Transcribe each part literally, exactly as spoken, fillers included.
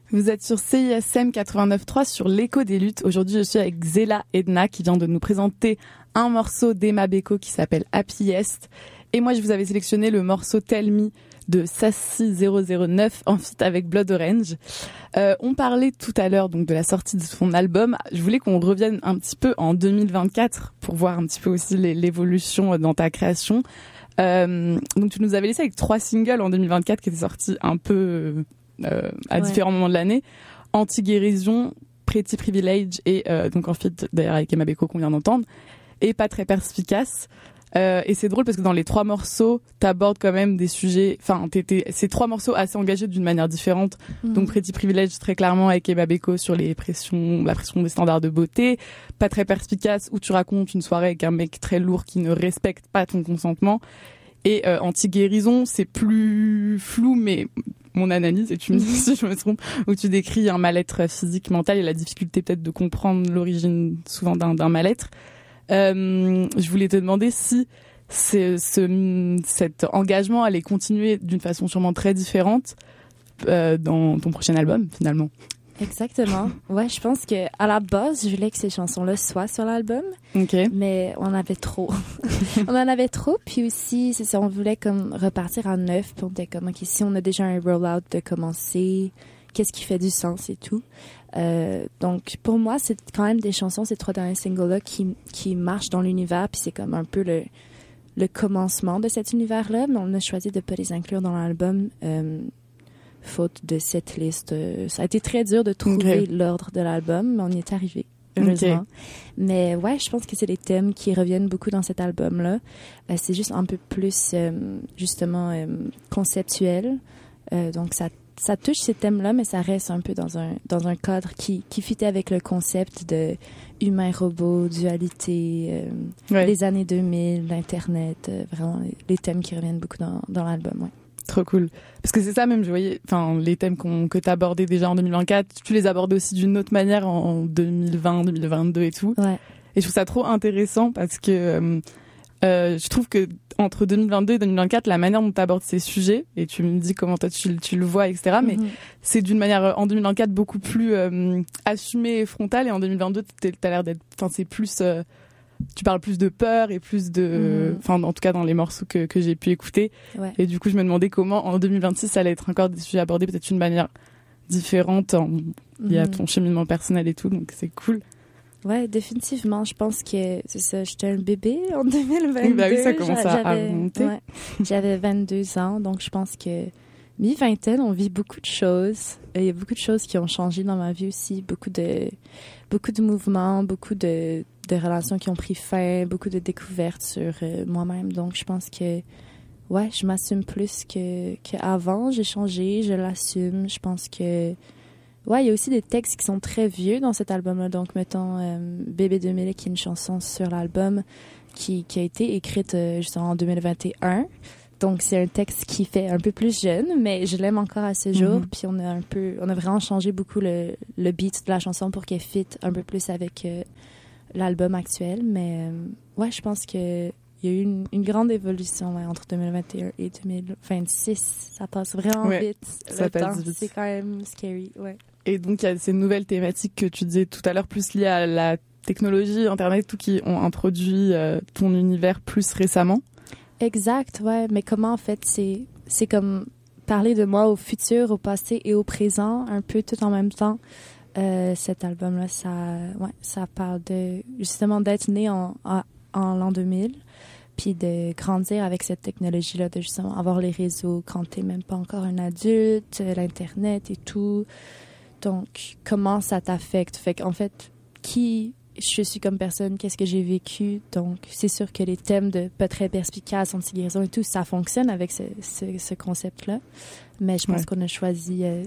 Vous êtes sur C I S M quatre-vingt-neuf point trois sur l'écho des luttes. Aujourd'hui, je suis avec Zéla Edna qui vient de nous présenter un morceau d'Emma Beko qui s'appelle Happiest. Et moi, je vous avais sélectionné le morceau Tell Me de Sassy zéro zéro neuf en feat avec Blood Orange. Euh, on parlait tout à l'heure donc de la sortie de son album. Je voulais qu'on revienne un petit peu en deux mille vingt-quatre pour voir un petit peu aussi les, l'évolution dans ta création. Euh, donc tu nous avais laissé avec trois singles en deux mille vingt-quatre qui étaient sortis un peu euh, à ouais. différents moments de l'année. Anti-guérison, Pretty Privilege et euh, donc en feat d'ailleurs avec Emma Beko qu'on vient d'entendre. Et Pas très perspicace. Euh, et c'est drôle parce que dans les trois morceaux, t'abordes quand même des sujets, enfin, t'étais, c'est trois morceaux assez engagés d'une manière différente. Mmh. Donc, Pretty Privilege, très clairement, avec Emma Beko sur les pressions, la pression des standards de beauté. Pas très perspicace, où tu racontes une soirée avec un mec très lourd qui ne respecte pas ton consentement. Et, euh, Anti-guérison, c'est plus flou, mais mon analyse, et tu me dis si je me trompe, où tu décris un mal-être physique, mental et la difficulté peut-être de comprendre l'origine souvent d'un, d'un mal-être. Euh, je voulais te demander si c'est, ce, cet engagement allait continuer d'une façon sûrement très différente euh, dans ton prochain album, finalement. Exactement. Ouais, je pense que à la base, je voulais que ces chansons-là soient sur l'album, okay. mais on en avait trop. on en avait trop, puis aussi, c'est ça, on voulait comme repartir à neuf, puis on était comme, ok, si on a déjà un roll-out de commencer, qu'est-ce qui fait du sens et tout. Euh, donc pour moi c'est quand même des chansons, ces trois derniers singles là qui qui marchent dans l'univers, puis c'est comme un peu le le commencement de cet univers là, mais on a choisi de pas les inclure dans l'album euh, faute de cette liste. Euh, ça a été très dur de trouver okay. l'ordre de l'album, mais on y est arrivé heureusement. Okay. Mais ouais, je pense que c'est des thèmes qui reviennent beaucoup dans cet album là. Euh, c'est juste un peu plus euh, justement euh, conceptuel, euh, donc ça ça touche ces thèmes-là, mais ça reste un peu dans un dans un cadre qui qui fitait avec le concept de humain-robot, dualité, euh, ouais. les années deux mille, l'internet, euh, vraiment les thèmes qui reviennent beaucoup dans dans l'album. Ouais. Trop cool. Parce que c'est ça même, je voyais, enfin les thèmes qu'on que t'as abordés déjà en deux mille vingt-quatre, tu les abordes aussi d'une autre manière en deux mille vingt, deux mille vingt-deux et tout. Ouais. Et je trouve ça trop intéressant parce que euh, Euh, je trouve que entre deux mille vingt-deux et deux mille vingt-quatre, la manière dont tu abordes ces sujets, et tu me dis comment toi tu, tu le vois, et cetera. Mais mm-hmm. c'est d'une manière, en deux mille vingt-quatre, beaucoup plus euh, assumée et frontale, et en deux mille vingt-deux, t'as l'air d'être, enfin c'est plus, euh, tu parles plus de peur et plus de, enfin mm-hmm. en tout cas dans les morceaux que que j'ai pu écouter. Ouais. Et du coup, je me demandais comment en deux mille vingt-six, ça allait être encore des sujets abordés peut-être d'une manière différente. En, mm-hmm. Il y a ton cheminement personnel et tout, donc c'est cool. Ouais, définitivement. Je pense que c'est ça. J'étais un bébé en deux mille vingt-deux. Bah oui, ça commence à, à remonter. Ouais, j'avais vingt-deux ans, donc je pense que mi-vingtaine, on vit beaucoup de choses. Il y a beaucoup de choses qui ont changé dans ma vie aussi. Beaucoup de, beaucoup de mouvements, beaucoup de, de relations qui ont pris fin, beaucoup de découvertes sur euh, moi-même. Donc, je pense que, ouais, je m'assume plus que, qu'avant. J'ai changé, je l'assume. Je pense que, ouais, il y a aussi des textes qui sont très vieux dans cet album-là. Donc, mettons, euh, Bébé deux mille, qui est une chanson sur l'album qui, qui a été écrite euh, justement en deux mille vingt et un. Donc, c'est un texte qui fait un peu plus jeune, mais je l'aime encore à ce jour. Mm-hmm. Puis, on a un peu, on a vraiment changé beaucoup le, le beat de la chanson pour qu'elle fit un peu plus avec euh, l'album actuel. Mais, euh, ouais, je pense que il y a eu une, une grande évolution ouais, entre deux mille vingt et un et deux mille vingt-six. Ça passe vraiment ouais, vite. Ça le passe temps, vite. C'est quand même scary, ouais. Et donc, il y a ces nouvelles thématiques que tu disais tout à l'heure, plus liées à la technologie, Internet, tout qui ont introduit euh, ton univers plus récemment. Exact, ouais. Mais comment, en fait, c'est, c'est comme parler de moi au futur, au passé et au présent, un peu tout en même temps. Euh, cet album-là, ça, ouais, ça parle de, justement, d'être né en, en, en l'an deux mille, puis de grandir avec cette technologie-là, de justement avoir les réseaux quand t'es même pas encore un adulte, l'Internet et tout. Donc, comment ça t'affecte? Fait qu'en fait, qui je suis comme personne, qu'est-ce que j'ai vécu? Donc, c'est sûr que les thèmes de pas très perspicace, anti-guérison et tout, ça fonctionne avec ce, ce, ce concept-là. Mais je pense ouais. qu'on a choisi euh,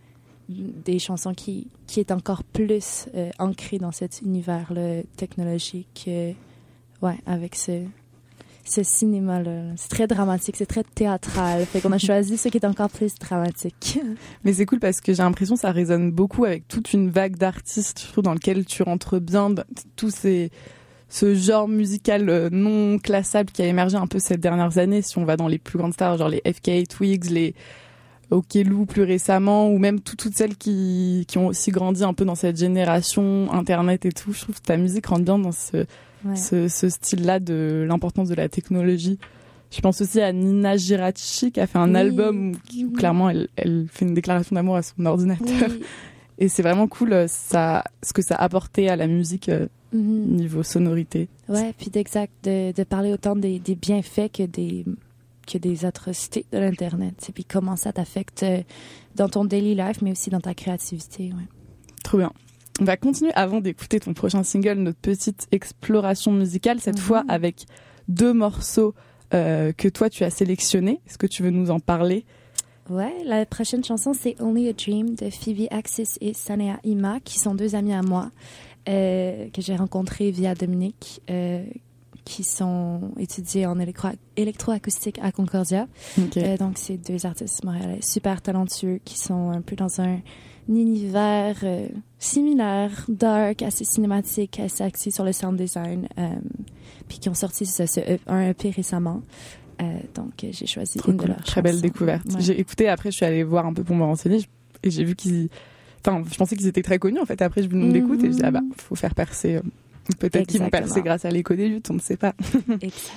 des chansons qui, qui est encore plus euh, ancrées dans cet univers-là technologique. Euh, ouais, avec ce... ce cinéma-là. C'est très dramatique, c'est très théâtral. Fait qu'on a choisi ce qui est encore plus dramatique. Mais c'est cool parce que j'ai l'impression que ça résonne beaucoup avec toute une vague d'artistes, je trouve, dans lequel tu rentres bien tous ces, ce genre musical non classable qui a émergé un peu ces dernières années. Si on va dans les plus grandes stars, genre les F K, Twigs, les, Okelou plus récemment, ou même tout, toutes celles qui, qui ont aussi grandi un peu dans cette génération Internet et tout. Je trouve que ta musique rentre bien dans ce, ouais. ce, ce style-là de l'importance de la technologie. Je pense aussi à Nina Girachi qui a fait un oui. album où, où clairement elle, elle fait une déclaration d'amour à son ordinateur. Oui. Et c'est vraiment cool ça, ce que ça a apporté à la musique euh, mm-hmm. niveau sonorité. Ouais, puis d'exact, de, de parler autant des, des bienfaits que des... que des atrocités de l'Internet. Et puis comment ça t'affecte dans ton daily life, mais aussi dans ta créativité. Ouais. Trop bien. On va continuer avant d'écouter ton prochain single, notre petite exploration musicale, cette mm-hmm. fois avec deux morceaux euh, que toi tu as sélectionnés. Est-ce que tu veux nous en parler? Ouais, la prochaine chanson c'est Only a Dream de Phoebe Axis et Sanea Ima, qui sont deux amies à moi, euh, que j'ai rencontrées via Dominique, euh, qui sont étudiés en électro- électroacoustique à Concordia. Okay. Euh, donc, c'est deux artistes montréalais super talentueux qui sont un peu dans un, un univers euh, similaire, dark, assez cinématique, assez axé sur le sound design, euh, puis qui ont sorti ce, ce, un E P récemment. Euh, donc, j'ai choisi Trop une cool. de leurs Très chansons. belle découverte. Ouais. J'ai écouté, après, je suis allée voir un peu pour me renseigner et j'ai vu qu'ils... Enfin, je pensais qu'ils étaient très connus, en fait. Après, je vu le nom d'écoute et je dis, ah bah, faut faire percer... Euh... Peut-être Exactement. Qu'ils vont percer grâce à l'écho des luttes, on ne sait pas. Exact.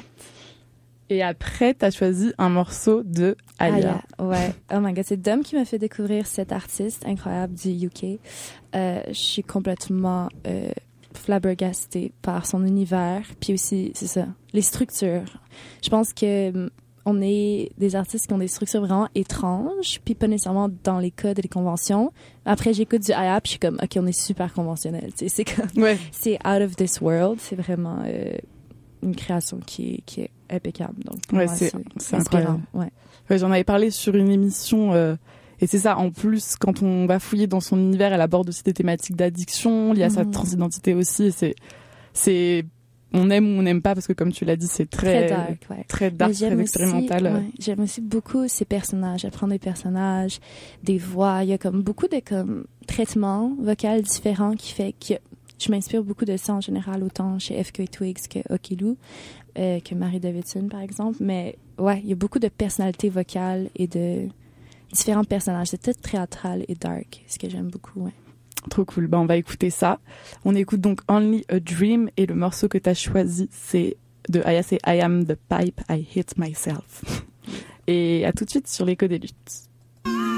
Et après, tu as choisi un morceau de Aya. Aya, ouais. Oh my god, c'est Dom qui m'a fait découvrir cet artiste incroyable du U K. Euh, je suis complètement euh, flabbergastée par son univers, puis aussi, c'est ça, les structures. Je pense que on est des artistes qui ont des structures vraiment étranges, puis pas nécessairement dans les codes et les conventions. Après, j'écoute du Aya, puis je suis comme, OK, on est super conventionnel. Tu sais, c'est comme, ouais. c'est out of this world. C'est vraiment euh, une création qui est, qui est impeccable. Donc, ouais, moi, c'est, c'est, c'est incroyable. Ouais. Ouais, j'en avais parlé sur une émission, euh, et c'est ça, en plus, quand on va fouiller dans son univers, elle aborde aussi des thématiques d'addiction, liées à sa mm-hmm. transidentité aussi, et c'est, c'est, on aime ou on n'aime pas parce que comme tu l'as dit c'est très, très dark, ouais. très, dark, très expérimental. Aussi, ouais, j'aime aussi beaucoup ces personnages, apprendre des personnages, des voix. Il y a comme beaucoup de comme traitements vocaux différents qui fait que je m'inspire beaucoup de ça en général, autant chez F K Twigs que Okelou, euh, que Marie Davidson par exemple. Mais ouais, il y a beaucoup de personnalités vocales et de différents personnages. C'est tout théâtral et dark, ce que j'aime beaucoup. Ouais. Trop cool. Ben, on va écouter ça. On écoute donc Only a Dream et le morceau que tu as choisi, c'est de Aya, c'est I am the pipe, I hit myself. Et à tout de suite sur l'écho des luttes.